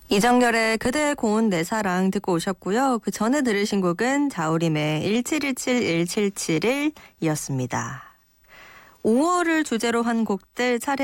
이정열의 그대의 고운 내 사랑 듣고 오셨고요. 그 전에 들으신 곡은 자우림의 1717-1771이었습니다. 5월을 주제로 한 곡들 차례